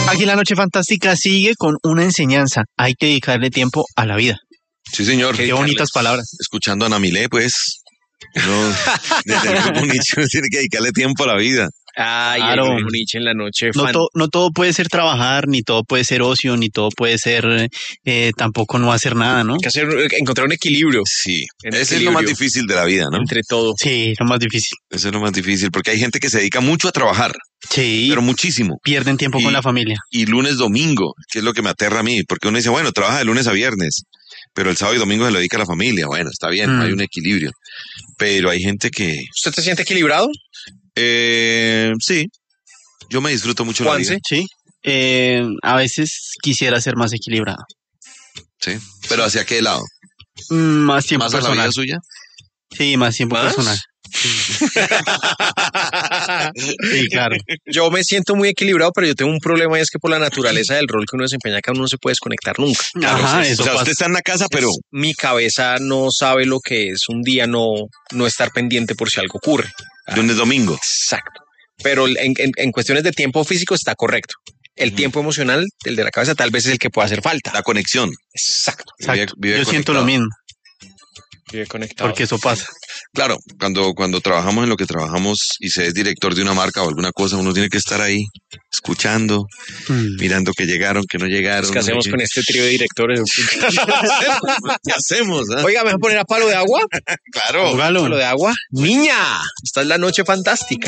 Aquí la noche fantástica sigue con una enseñanza. Hay que dedicarle tiempo a la vida. Sí, señor. Qué bonitas palabras. Escuchando a Ana Milé, pues. Uno, desde el grupo Nietzsche uno tiene que dedicarle tiempo a la vida. Ay, Claro. el grupo Nietzsche en la noche. No todo puede ser trabajar, ni todo puede ser ocio, ni todo puede ser tampoco no hacer nada, ¿no? Hay que encontrar un equilibrio Sí, En ese es lo equilibrio. más difícil de la vida, ¿no? entre todo. Sí, lo más difícil. Eso es lo más difícil, porque hay gente que se dedica mucho a trabajar, Sí, pero muchísimo. pierden tiempo Y- con la familia. Y lunes, domingo, que es lo que me aterra a mí, porque uno dice, bueno, trabaja de lunes a viernes, pero el sábado y domingo se lo dedica a la familia. Bueno, está bien, hay un equilibrio. Pero hay gente que, ¿Usted se siente equilibrado? sí, yo me disfruto mucho la vida. Juanse. Sí. A veces quisiera ser más equilibrado. Sí, pero ¿hacia qué lado? Más tiempo ¿Más a la personal. vida suya? Sí, más tiempo ¿Más? personal. Sí, claro. Yo me siento muy equilibrado, pero yo tengo un problema y es que por la naturaleza del rol que uno desempeña acá uno no se puede desconectar nunca. Ajá, Sí. eso O sea, pasa. usted está en la casa, pero Mi cabeza no sabe lo que es un día no estar pendiente por si algo ocurre. lunes, domingo. Exacto. Pero en cuestiones de tiempo físico está correcto. El tiempo emocional, el de la cabeza, tal vez es el que puede hacer falta. La conexión. Exacto. Exacto. Vive Yo siento conectado. lo mismo, Vive conectado. porque eso pasa. Claro, cuando trabajamos en lo que trabajamos y se es director de una marca o alguna cosa, uno tiene que estar ahí, escuchando, mirando que llegaron, que no llegaron. ¿Qué hacemos con este trío de directores? ¿Qué hacemos? ah? Oiga, ¿me voy a poner a palo de agua? Claro. Póngalo. Palo de agua. Niña, esta es la noche fantástica.